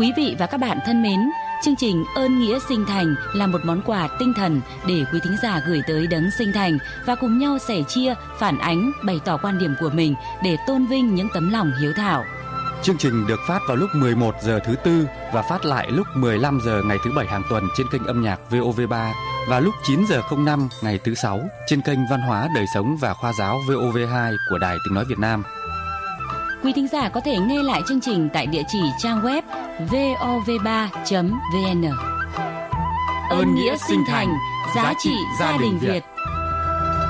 Quý vị và các bạn thân mến, chương trình Ơn Nghĩa Sinh Thành là một món quà tinh thần để quý thính giả gửi tới Đấng Sinh Thành và cùng nhau sẻ chia, phản ánh, bày tỏ quan điểm của mình để tôn vinh những tấm lòng hiếu thảo. Chương trình được phát vào lúc 11 giờ thứ Tư và phát lại lúc 15 giờ ngày thứ Bảy hàng tuần trên kênh âm nhạc VOV3 và lúc 9 giờ 05 ngày thứ Sáu trên kênh Văn hóa, Đời sống và Khoa giáo VOV2 của Đài Tiếng nói Việt Nam. Quý thính giả có thể nghe lại chương trình tại địa chỉ trang web vov3.vn. Ơn Nghĩa Sinh Thành, giá trị gia đình Việt.